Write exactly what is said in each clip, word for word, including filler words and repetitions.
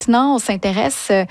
Maintenant, on s'intéresse euh,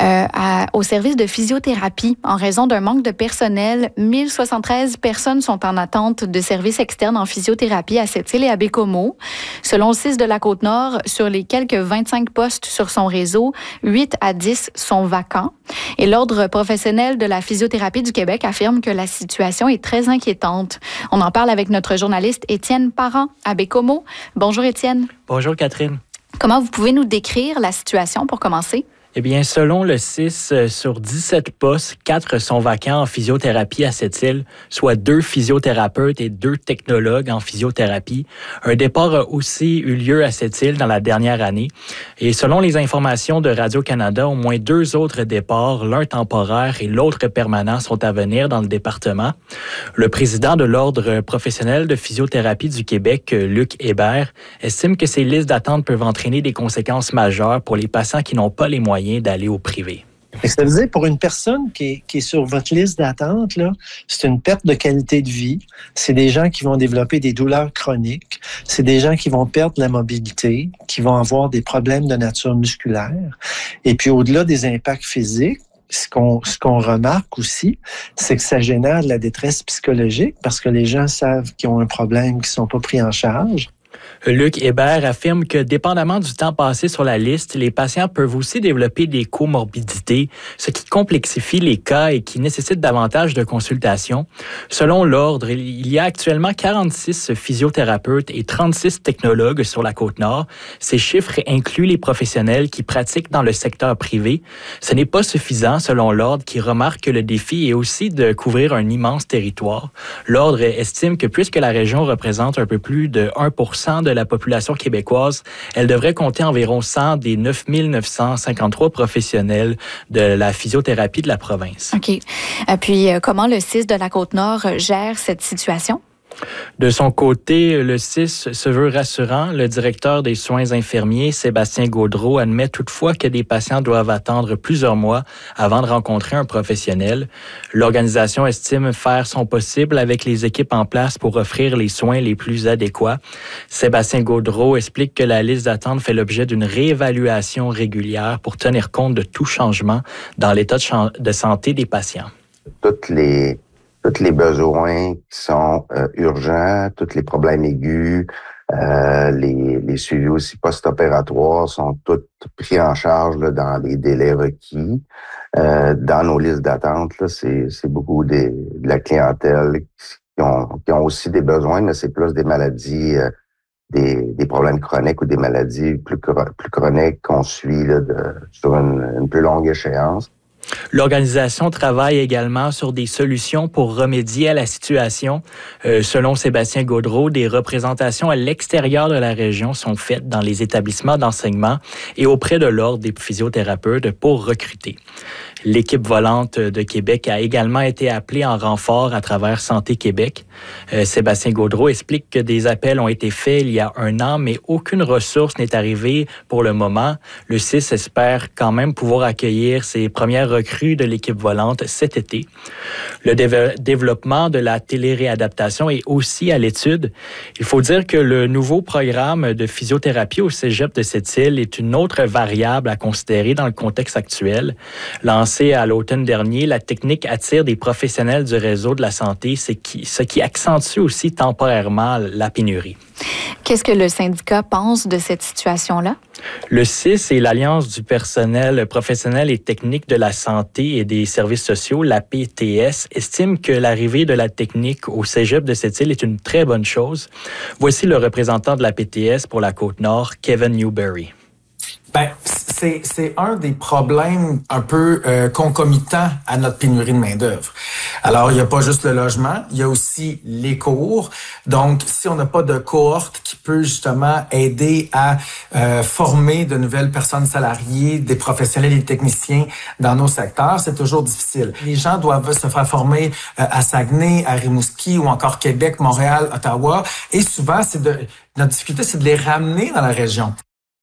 à, au service de physiothérapie. En raison d'un manque de personnel, mille soixante-treize personnes sont en attente de services externes en physiothérapie à Sept-Îles et à Baie-Comeau. Selon le C I S de la Côte-Nord, sur les quelques vingt-cinq postes sur son réseau, huit à dix sont vacants. Et l'Ordre professionnel de la physiothérapie du Québec affirme que la situation est très inquiétante. On en parle avec notre journaliste Étienne Parent à Baie-Comeau. Bonjour Étienne. Bonjour Catherine. Comment vous pouvez nous décrire la situation pour commencer? Eh bien, selon le C I S, sur dix-sept postes, quatre sont vacants en physiothérapie à Sept-Îles, soit deux physiothérapeutes et deux technologues en physiothérapie. Un départ a aussi eu lieu à Sept-Îles dans la dernière année. Et selon les informations de Radio-Canada, au moins deux autres départs, l'un temporaire et l'autre permanent, sont à venir dans le département. Le président de l'Ordre professionnel de physiothérapie du Québec, Luc Hébert, estime que ces listes d'attente peuvent entraîner des conséquences majeures pour les patients qui n'ont pas les moyens d'aller au privé. Ça veut dire, pour une personne qui est, qui est sur votre liste d'attente, là, c'est une perte de qualité de vie. C'est des gens qui vont développer des douleurs chroniques. C'est des gens qui vont perdre la mobilité, qui vont avoir des problèmes de nature musculaire. Et puis, au-delà des impacts physiques, ce qu'on, ce qu'on remarque aussi, c'est que ça génère de la détresse psychologique parce que les gens savent qu'ils ont un problème, qu'ils ne sont pas pris en charge. Luc Hébert affirme que, dépendamment du temps passé sur la liste, les patients peuvent aussi développer des comorbidités, ce qui complexifie les cas et qui nécessite davantage de consultations. Selon l'Ordre, il y a actuellement quarante-six physiothérapeutes et trente-six technologues sur la Côte-Nord. Ces chiffres incluent les professionnels qui pratiquent dans le secteur privé. Ce n'est pas suffisant, selon l'Ordre, qui remarque que le défi est aussi de couvrir un immense territoire. L'Ordre estime que, puisque la région représente un peu plus de un pour cent de la population québécoise, elle devrait compter environ cent des neuf mille neuf cent cinquante-trois professionnels de la physiothérapie de la province. OK. Et puis, comment le C I S de la Côte-Nord gère cette situation? De son côté, le C I S se veut rassurant. Le directeur des soins infirmiers, Sébastien Gaudreau, admet toutefois que des patients doivent attendre plusieurs mois avant de rencontrer un professionnel. L'organisation estime faire son possible avec les équipes en place pour offrir les soins les plus adéquats. Sébastien Gaudreau explique que la liste d'attente fait l'objet d'une réévaluation régulière pour tenir compte de tout changement dans l'état de, ch- de santé des patients. Toutes les tous les besoins qui sont euh, urgents, tous les problèmes aigus, euh, les, les suivis aussi post-opératoires sont tous pris en charge là, dans les délais requis. Euh, dans nos listes d'attente, là, c'est, c'est beaucoup des, de la clientèle qui ont, qui ont aussi des besoins, mais c'est plus des maladies, euh, des, des problèmes chroniques ou des maladies plus, plus chroniques qu'on suit là, de, sur une, une plus longue échéance. L'organisation travaille également sur des solutions pour remédier à la situation. Euh, selon Sébastien Gaudreau, des représentations à l'extérieur de la région sont faites dans les établissements d'enseignement et auprès de l'Ordre des physiothérapeutes pour recruter. L'équipe volante de Québec a également été appelée en renfort à travers Santé Québec. Euh, Sébastien Gaudreau explique que des appels ont été faits il y a un an, mais aucune ressource n'est arrivée pour le moment. Le C I S espère quand même pouvoir accueillir ses premières recrues de l'équipe volante cet été. Le déve- développement de la téléréadaptation est aussi à l'étude. Il faut dire que le nouveau programme de physiothérapie au Cégep de Sept-Îles est une autre variable à considérer dans le contexte actuel. Lancé à l'automne dernier, la technique attire des professionnels du réseau de la santé, ce qui, ce qui accentue aussi temporairement la pénurie. Qu'est-ce que le syndicat pense de cette situation-là? Le C I S et l'Alliance du personnel professionnel et technique de la santé et des services sociaux, la P T S, estiment que l'arrivée de la technique au Cégep de Sept-Îles est une très bonne chose. Voici le représentant de la P T S pour la Côte-Nord, Kevin Newberry. Ben, c'est, c'est un des problèmes un peu euh, concomitants à notre pénurie de main-d'œuvre. Alors, il n'y a pas juste le logement, il y a aussi les cours. Donc, si on n'a pas de cohorte qui peut justement aider à euh, former de nouvelles personnes salariées, des professionnels et des techniciens dans nos secteurs, c'est toujours difficile. Les gens doivent se faire former euh, à Saguenay, à Rimouski ou encore Québec, Montréal, Ottawa. Et souvent, c'est de notre difficulté, c'est de les ramener dans la région.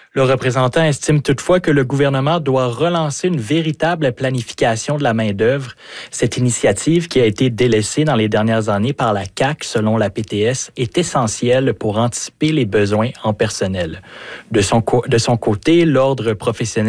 Le représentant estime toutefois que le gouvernement doit relancer une véritable planification de la main-d'œuvre. Cette initiative, qui a été délaissée dans les dernières années par la C A Q, selon la P T S, est essentielle pour anticiper les besoins en personnel. De son, co- de son côté, l'Ordre professionnel